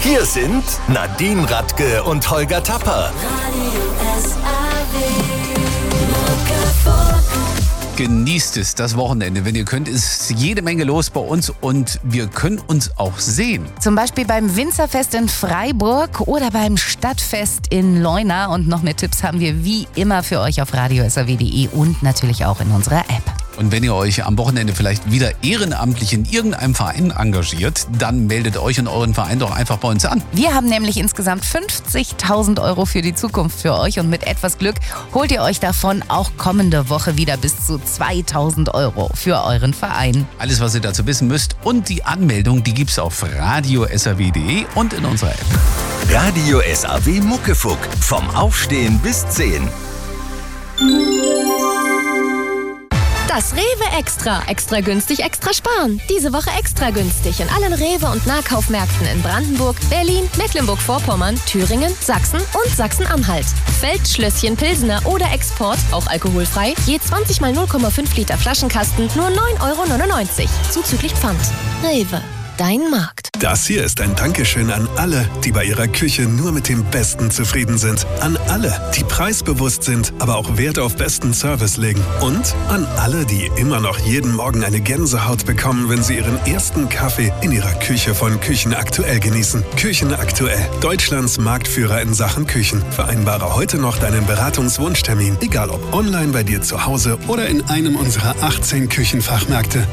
Hier sind Nadine Radke und Holger Tapper. Genießt es, das Wochenende. Wenn ihr könnt, ist jede Menge los bei uns und wir können uns auch sehen. Zum Beispiel beim Winzerfest in Freiburg oder beim Stadtfest in Leuna. Und noch mehr Tipps haben wir wie immer für euch auf radio.saw.de und natürlich auch in unserer App. Und wenn ihr euch am Wochenende vielleicht wieder ehrenamtlich in irgendeinem Verein engagiert, dann meldet euch und euren Verein doch einfach bei uns an. Wir haben nämlich insgesamt 50.000 Euro für die Zukunft für euch und mit etwas Glück holt ihr euch davon auch kommende Woche wieder bis zu 2.000 Euro für euren Verein. Alles, was ihr dazu wissen müsst und die Anmeldung, die gibt's auf radio.saw.de und in unserer App. Radio SAW Muckefuck. Vom Aufstehen bis 10. Das Rewe Extra. Extra günstig, extra sparen. Diese Woche extra günstig in allen Rewe- und Nahkaufmärkten in Brandenburg, Berlin, Mecklenburg-Vorpommern, Thüringen, Sachsen und Sachsen-Anhalt. Feldschlösschen Pilsener oder Export, auch alkoholfrei, je 20 mal 0,5 Liter Flaschenkasten, nur 9,99 €. Zuzüglich Pfand. Rewe. Dein Markt. Das hier ist ein Dankeschön an alle, die bei ihrer Küche nur mit dem Besten zufrieden sind. An alle, die preisbewusst sind, aber auch Wert auf besten Service legen. Und an alle, die immer noch jeden Morgen eine Gänsehaut bekommen, wenn sie ihren ersten Kaffee in ihrer Küche von Küchen Aktuell genießen. Küchen Aktuell, Deutschlands Marktführer in Sachen Küchen. Vereinbare heute noch deinen Beratungswunschtermin, egal ob online bei dir zu Hause oder in einem unserer 18 Küchenfachmärkte.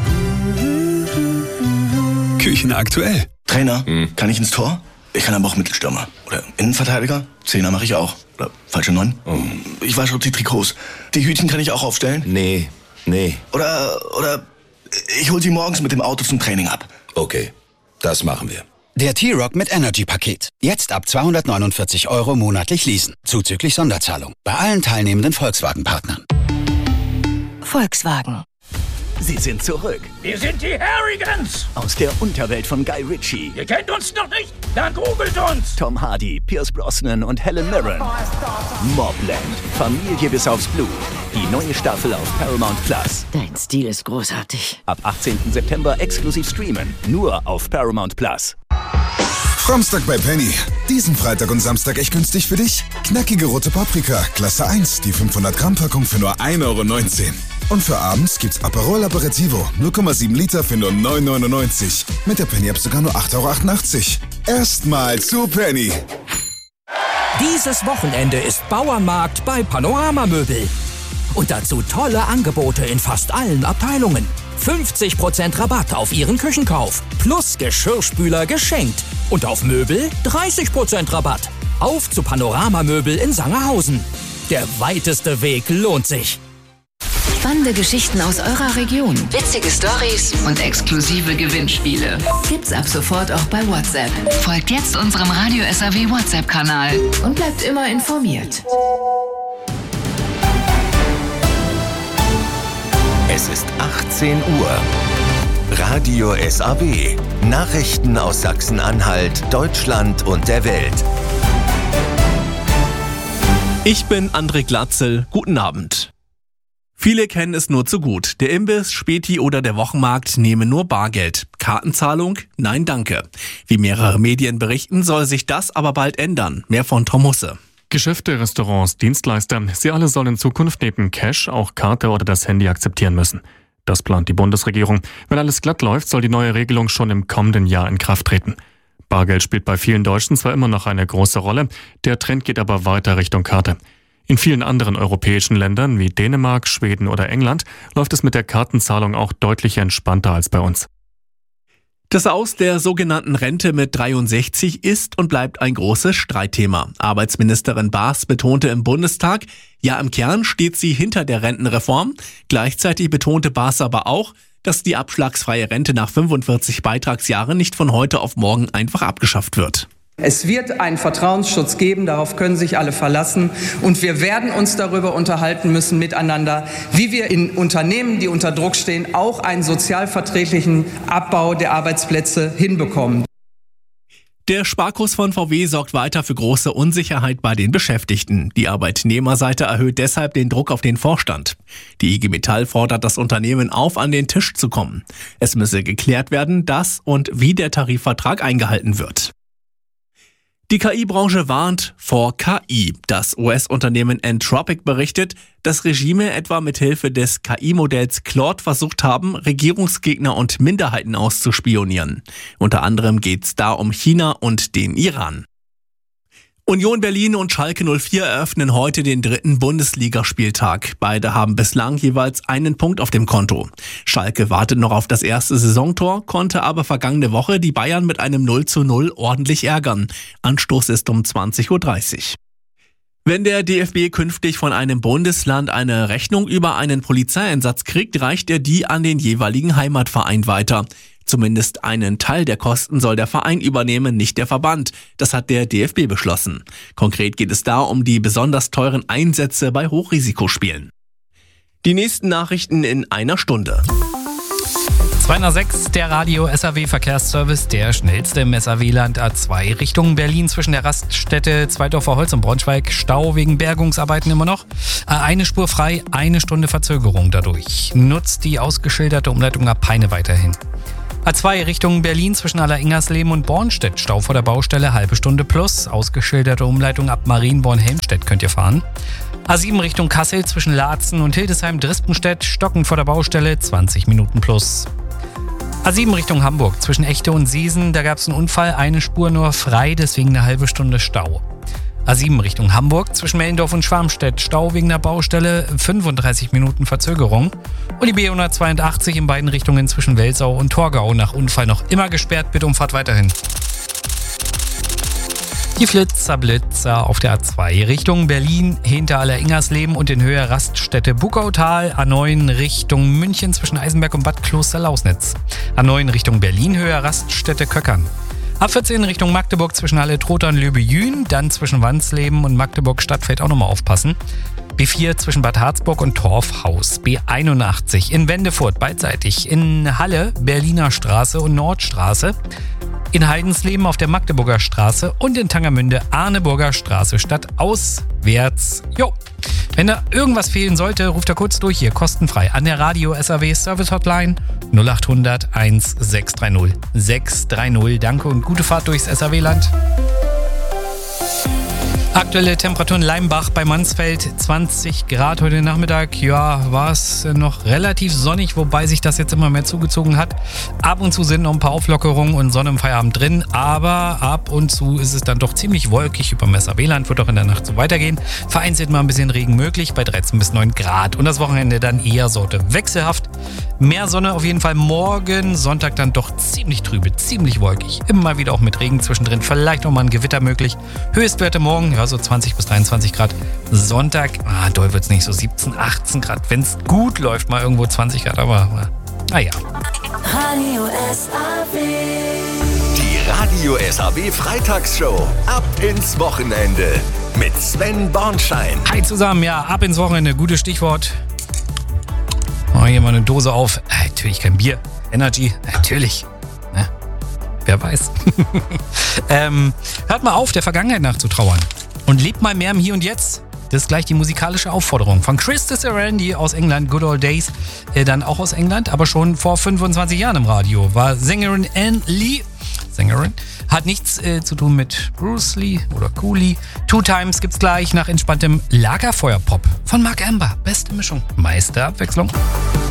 Küchen Aktuell. Trainer, kann ich ins Tor? Ich kann aber auch Mittelstürmer. Oder Innenverteidiger? Zehner mache ich auch. Oder falsche 9. Ich wasche auch die Trikots. Die Hütchen kann ich auch aufstellen? Nee. Oder ich hol sie morgens mit dem Auto zum Training ab. Okay, das machen wir. Der T-Rock mit Energy-Paket. Jetzt ab 249 € monatlich leasen. Zuzüglich Sonderzahlung. Bei allen teilnehmenden Volkswagen-Partnern. Volkswagen. Sie sind zurück. Wir sind die Harrigans. Aus der Unterwelt von Guy Ritchie. Ihr kennt uns noch nicht? Dann googelt uns. Tom Hardy, Pierce Brosnan und Helen Mirren. Mobland. Familie bis aufs Blut. Die neue Staffel auf Paramount Plus. Dein Stil ist großartig. Ab 18. September exklusiv streamen. Nur auf Paramount Plus. Samstag bei Penny. Diesen Freitag und Samstag echt günstig für dich. Knackige rote Paprika, Klasse 1, die 500 Gramm Packung für nur 1,19 €. Und für abends gibt's Aperol Aperitivo, 0,7 Liter für nur 9,99 €. Mit der Penny-App sogar nur 8,88 €. Erstmal zu Penny. Dieses Wochenende ist Bauernmarkt bei Panorama Möbel. Und dazu tolle Angebote in fast allen Abteilungen. 50% Rabatt auf Ihren Küchenkauf. Plus Geschirrspüler geschenkt. Und auf Möbel 30% Rabatt. Auf zu Panorama Möbel in Sangerhausen. Der weiteste Weg lohnt sich. Spannende Geschichten aus eurer Region, witzige Storys und exklusive Gewinnspiele. Gibt's ab sofort auch bei WhatsApp. Folgt jetzt unserem Radio SAW WhatsApp-Kanal und bleibt immer informiert. Es ist 18 Uhr. Radio SAW. Nachrichten aus Sachsen-Anhalt, Deutschland und der Welt. Ich bin André Glatzel. Guten Abend. Viele kennen es nur zu gut. Der Imbiss, Späti oder der Wochenmarkt nehmen nur Bargeld. Kartenzahlung? Nein, danke. Wie mehrere Medien berichten, soll sich das aber bald ändern. Mehr von Tom Husse. Geschäfte, Restaurants, Dienstleister, sie alle sollen in Zukunft neben Cash auch Karte oder das Handy akzeptieren müssen. Das plant die Bundesregierung. Wenn alles glatt läuft, soll die neue Regelung schon im kommenden Jahr in Kraft treten. Bargeld spielt bei vielen Deutschen zwar immer noch eine große Rolle, der Trend geht aber weiter Richtung Karte. In vielen anderen europäischen Ländern wie Dänemark, Schweden oder England läuft es mit der Kartenzahlung auch deutlich entspannter als bei uns. Das Aus der sogenannten Rente mit 63 ist und bleibt ein großes Streitthema. Arbeitsministerin Baas betonte im Bundestag, ja, im Kern steht sie hinter der Rentenreform. Gleichzeitig betonte Baas aber auch, dass die abschlagsfreie Rente nach 45 Beitragsjahren nicht von heute auf morgen einfach abgeschafft wird. Es wird einen Vertrauensschutz geben, darauf können sich alle verlassen. Und wir werden uns darüber unterhalten müssen miteinander, wie wir in Unternehmen, die unter Druck stehen, auch einen sozialverträglichen Abbau der Arbeitsplätze hinbekommen. Der Sparkurs von VW sorgt weiter für große Unsicherheit bei den Beschäftigten. Die Arbeitnehmerseite erhöht deshalb den Druck auf den Vorstand. Die IG Metall fordert das Unternehmen auf, an den Tisch zu kommen. Es müsse geklärt werden, dass und wie der Tarifvertrag eingehalten wird. Die KI-Branche warnt vor KI. Das US-Unternehmen Anthropic berichtet, dass Regime etwa mithilfe des KI-Modells Claude versucht haben, Regierungsgegner und Minderheiten auszuspionieren. Unter anderem geht es da um China und den Iran. Union Berlin und Schalke 04 eröffnen heute den 3. Bundesligaspieltag. Beide haben bislang jeweils einen Punkt auf dem Konto. Schalke wartet noch auf das erste Saisontor, konnte aber vergangene Woche die Bayern mit einem 0:0 ordentlich ärgern. Anstoß ist um 20:30 Uhr. Wenn der DFB künftig von einem Bundesland eine Rechnung über einen Polizeieinsatz kriegt, reicht er die an den jeweiligen Heimatverein weiter. Zumindest einen Teil der Kosten soll der Verein übernehmen, nicht der Verband. Das hat der DFB beschlossen. Konkret geht es da um die besonders teuren Einsätze bei Hochrisikospielen. Die nächsten Nachrichten in einer Stunde. 206, der Radio SAW Verkehrsservice, der schnellste im SAW-Land A2 Richtung Berlin zwischen der Raststätte Zweidorfer Holz und Braunschweig. Stau wegen Bergungsarbeiten immer noch. Eine Spur frei, 1 Stunde Verzögerung dadurch. Nutzt die ausgeschilderte Umleitung ab Peine weiterhin. A2 Richtung Berlin zwischen Aller-Ingersleben und Bornstedt. Stau vor der Baustelle, halbe Stunde plus. Ausgeschilderte Umleitung ab Marienborn-Helmstedt könnt ihr fahren. A7 Richtung Kassel zwischen Laatzen und Hildesheim-Drispenstedt. Stockend vor der Baustelle, 20 Minuten plus. A7 Richtung Hamburg zwischen Echte und Seesen. Da gab es einen Unfall, eine Spur nur frei, deswegen eine halbe Stunde Stau. A7 Richtung Hamburg zwischen Mellendorf und Schwarmstedt. Stau wegen der Baustelle, 35 Minuten Verzögerung. Und die B182 in beiden Richtungen zwischen Welsau und Torgau nach Unfall noch immer gesperrt. Bitte umfahrt weiterhin. Die Blitzer auf der A2 Richtung Berlin hinter Aller-Ingersleben und in Höhe Raststätte Buckautal. A9 Richtung München zwischen Eisenberg und Bad Kloster-Lausnitz. A9 Richtung Berlin Höhe Raststätte Köckern. A14 Richtung Magdeburg zwischen Halle-Trotha und Löbe-Jühn, dann zwischen Wansleben und Magdeburg-Stadtfeld auch nochmal aufpassen. B4 zwischen Bad Harzburg und Torfhaus. B81 in Wendefurt beidseitig. In Halle Berliner Straße und Nordstraße. In Heidensleben auf der Magdeburger Straße und in Tangermünde Arneburger Straße stadtauswärts. Jo, wenn da irgendwas fehlen sollte, ruft da kurz durch hier, kostenfrei an der Radio SAW Service Hotline 0800 1630 630. Danke und gute Fahrt durchs SAW-Land. Aktuelle Temperaturen Leimbach bei Mansfeld, 20 Grad heute Nachmittag. Ja, war es noch relativ sonnig, wobei sich das jetzt immer mehr zugezogen hat. Ab und zu sind noch ein paar Auflockerungen und Sonne im Feierabend drin, aber ab und zu ist es dann doch ziemlich wolkig. Über dem SAW-Land wird auch in der Nacht so weitergehen. Vereinzelt mal ein bisschen Regen möglich bei 13 bis 9 Grad. Und das Wochenende dann eher Sorte wechselhaft. Mehr Sonne auf jeden Fall morgen. Sonntag dann doch ziemlich trübe, ziemlich wolkig. Immer wieder auch mit Regen zwischendrin. Vielleicht auch mal ein Gewitter möglich. Höchstwerte morgen, ja, so 20 bis 23 Grad. Sonntag, doll wird es nicht, so 17, 18 Grad. Wenn es gut läuft, mal irgendwo 20 Grad, aber naja. Radio SAW. Die Radio SAW Freitagsshow. Ab ins Wochenende. Mit Sven Bornschein. Hi zusammen, ja, ab ins Wochenende. Gutes Stichwort. Hier mal eine Dose auf. Natürlich kein Bier. Energy, natürlich. Ne? Wer weiß. Hört mal auf, der Vergangenheit nachzutrauern. Und lebt mal mehr im Hier und Jetzt. Das ist gleich die musikalische Aufforderung von Krista Sarandon aus England, Good Old Days, dann auch aus England, aber schon vor 25 Jahren im Radio. War Sängerin Anne Lee. Sängerin. Hat nichts zu tun mit Bruce Lee oder Cooley. Two Times gibt's gleich nach entspanntem Lagerfeuerpop von Mark Amber. Beste Mischung. Meiste Abwechslung.